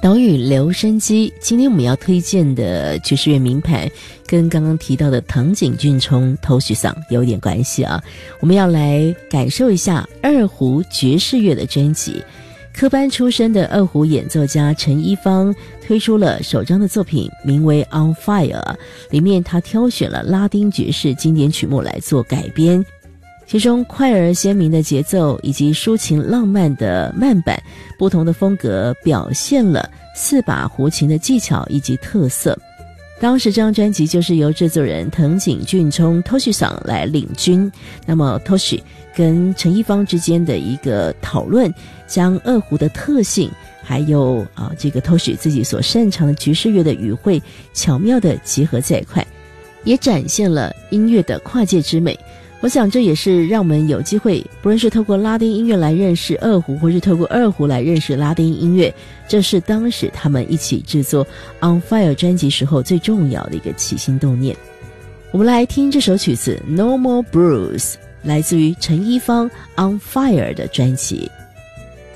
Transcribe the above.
岛屿留声机，今天我们要推荐的爵士乐名盘跟刚刚提到的藤井俊冲 Toshi 桑有点关系啊。我们要来感受一下二胡爵士乐的专辑。科班出身的二胡演奏家陈一芳推出了首张的作品，名为 On Fire， 里面他挑选了拉丁爵士经典曲目来做改编，其中快而鲜明的节奏以及抒情浪漫的慢板，不同的风格表现了四把胡琴的技巧以及特色。当时这张专辑就是由制作人藤井俊冲 Toshi 桑来领军，那么 Toshi 跟陈一芳之间的一个讨论，将二胡的特性还有这个 Toshi 自己所擅长的爵士乐的语汇巧妙地结合在一块，也展现了音乐的跨界之美。我想这也是让我们有机会，不论是透过拉丁音乐来认识二胡，或是透过二胡来认识拉丁音乐，这是当时他们一起制作 On Fire 专辑时候最重要的一个起心动念。我们来听这首曲子 No More Blues， 来自于陈一芳 On Fire 的专辑。